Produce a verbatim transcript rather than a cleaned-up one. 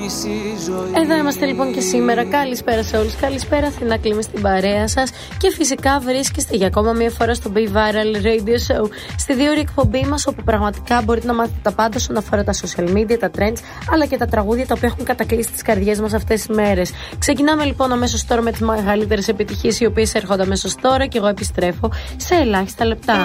Εδώ είμαστε λοιπόν και σήμερα. Καλησπέρα σε όλους. Καλησπέρα Αθηνά Κλίμη στην παρέα σας. Και φυσικά βρίσκεστε για ακόμα μία φορά στο Be Viral Radio Show, στη δύο ώρη εκπομπή μας, όπου πραγματικά μπορείτε να μάθετε τα πάντα όσον αφορά τα social media, τα trends, αλλά και τα τραγούδια τα οποία έχουν κατακλείσει τις καρδιές μας αυτές τις μέρες. Ξεκινάμε λοιπόν αμέσως τώρα με τις μεγαλύτερες επιτυχίες, οι οποίες έρχονται αμέσως τώρα, και εγώ επιστρέφω σε ελάχιστα λεπτά.